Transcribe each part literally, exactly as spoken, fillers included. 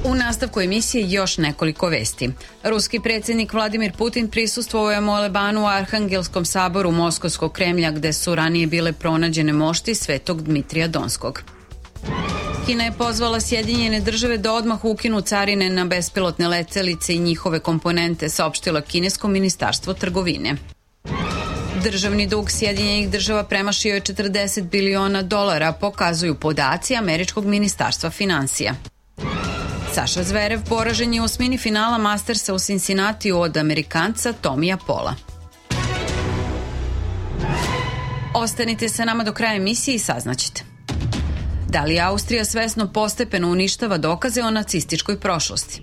U nastavku emisije još nekoliko vesti. Ruski predsjednik Vladimir Putin prisustvovao je molebanu u Arhangelskom saboru Moskovskog Kremlja, gde su ranije bile pronađene mošti svetog Dmitrija Donskog. Kina je pozvala Sjedinjene države da odmah ukinu carine na bespilotne letelice i njihove komponente, saopštilo kinesko ministarstvo trgovine. Državni dug Sjedinjenih država premašio je četrdeset biliona dolara, pokazuju podaci Američkog ministarstva finansija. Saša Zverev poražen je u osmini finala Mastersa u Cincinnatiju od Amerikanca Tomija Pola. Ostanite sa nama do kraja emisije i saznaćete. Da li Austrija svesno postepeno uništava dokaze o nacističkoj prošlosti?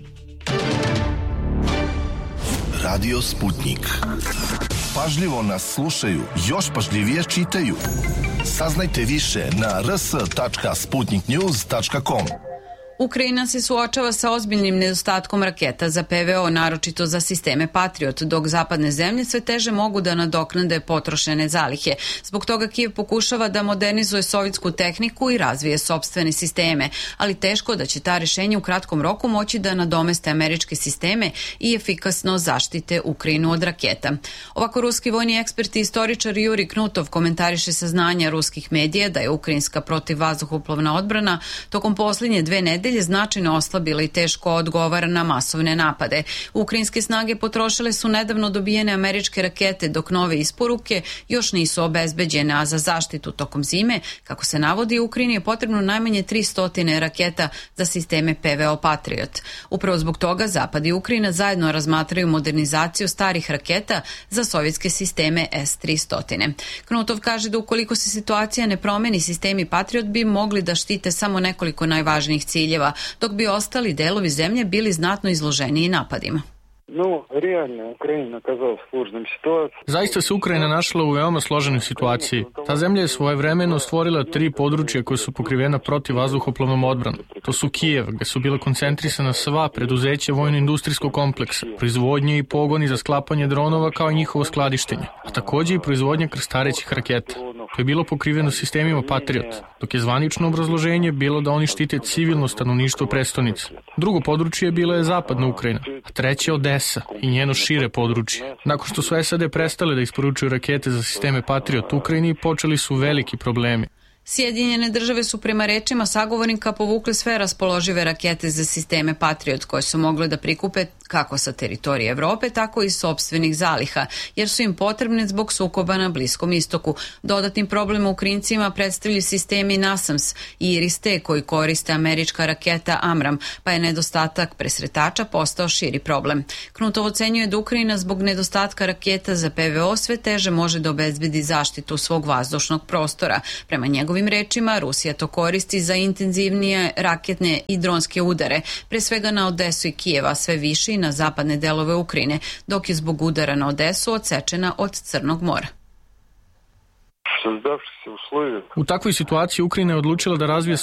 Radio Sputnik. Pažljivo nas slušaju, još pažljivije čitaju. Saznajte više na r s tačka sputnik news tačka com. Ukrajina se suočava sa ozbiljnim nedostatkom raketa za P V O, naročito za sisteme Patriot, dok zapadne zemlje sve teže mogu da nadoknade potrošene zalihe. Zbog toga Kijev pokušava da modernizuje sovjetsku tehniku i razvije sopstvene sisteme, ali teško da će ta rešenja u kratkom roku moći da nadomeste američke sisteme i efikasno zaštite Ukrajinu od raketa. Ovako ruski vojni ekspert i istoričar Juri Knutov komentariše saznanja ruskih medija da je ukrajinska protivvazduhoplovna odbrana tokom posljednje dve nedelje je značajno oslabila i teško odgovara na masovne napade. Ukrajinske snage potrošile su nedavno dobijene američke rakete, dok nove isporuke još nisu obezbeđene, a za zaštitu tokom zime, kako se navodi, Ukrajini je potrebno najmanje tristo raketa za sisteme P V O Patriot. Upravo zbog toga Zapad i Ukrajina zajedno razmatraju modernizaciju starih raketa za sovjetske sisteme S tristo. Knutov kaže da ukoliko se situacija ne promeni, sistemi Patriot bi mogli da štite samo nekoliko najvažnijih ciljeva, dok bi ostali delovi zemlje bili znatno izloženiji napadima. Zaista se Ukrajina našla u veoma složenoj situaciji. Ta zemlja je svojevremeno stvorila tri područja koje su pokrivena protivvazduhoplovnom odbranom. To su Kijev, gde su bile koncentrisana sva preduzeća vojno-industrijskog kompleksa, proizvodnje i pogoni za sklapanje dronova kao i njihovo skladištenje, a takođe i proizvodnja krstarećih raketa. To je bilo pokriveno sistemima Patriot, dok je zvanično obrazloženje bilo da oni štite civilno stanovništvo prestonice. Drugo područje bila je zapadna Ukrajina, a treće Odesa i njeno šire područje. Nakon što su S A D prestale da isporučuju rakete za sisteme Patriot Ukrajini, počeli su veliki problemi. Sjedinjene države su prema rečima sagovornika povukle sve raspoložive rakete za sisteme Patriot koje su mogle da prikupe kako sa teritorije Evrope, tako i sopstvenih zaliha, jer su im potrebne zbog sukoba na Bliskom istoku. Dodatnim problemom Ukrajincima predstavljaju sistemi NASAMS i IRIS-T koji koriste američka raketa Amram, pa je nedostatak presretača postao širi problem. Knutov ocenjuje da Ukrajina zbog nedostatka raketa za P V O sve teže može da obezbedi zaštitu svog vazdušnog prostora. Prema njegovim rečima, Rusija to koristi za intenzivnije raketne i dronske udare, pre svega na Odesu i Kijeva, sve više i na zapadne delove Ukrajine, dok je zbog udara na Odesu odsečena od Crnog mora. U takvoj situaciji Ukrajina je odlučila da razvije